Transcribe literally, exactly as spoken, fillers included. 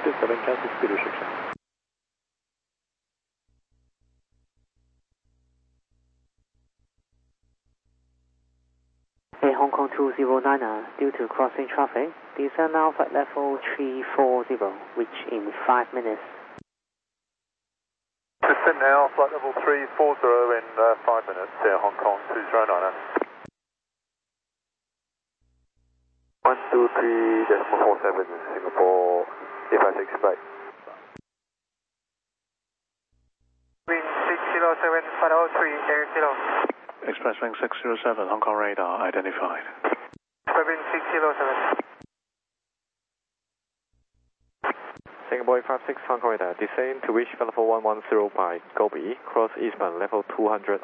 two seven, cancel speed restriction. Hey, Hong Kong two zero nine, uh, due to crossing traffic, descend now flight level three four zero, reach in five minutes. Descend now, flight level three four zero in uh, five minutes, here Hong Kong two zero nine. one two three decimal four seven, Singapore, eight five six, flight. Wind six zero seven, five oh three, air zero. Express wing six zero seven, Hong Kong radar identified. Wind six zero seven. Singapore eight five six, Hong Kong radar, descend to reach level one one zero by Gobi, cross eastbound level two hundred.